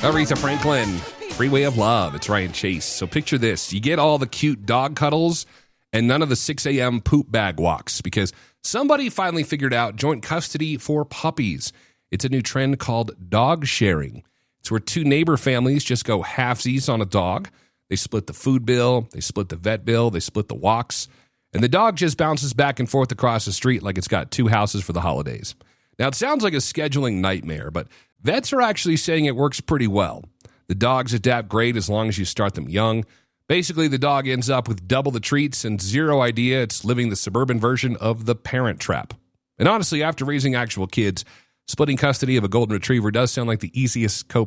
Aretha Franklin, Freeway of Love. It's Ryan Chase. So picture this. You get all the cute dog cuddles and none of the 6 a.m. poop bag walks because somebody finally figured out joint custody for puppies. It's a new trend called dog sharing. It's where two neighbor families just go halfsies on a dog. They split the food bill, they split the vet bill, they split the walks, and the dog just bounces back and forth across the street like it's got two houses for the holidays. Now, it sounds like a scheduling nightmare, but vets are actually saying it works pretty well. The dogs adapt great as long as you start them young. Basically, the dog ends up with double the treats and zero idea it's living the suburban version of the Parent Trap. And honestly, after raising actual kids, splitting custody of a golden retriever does sound like the easiest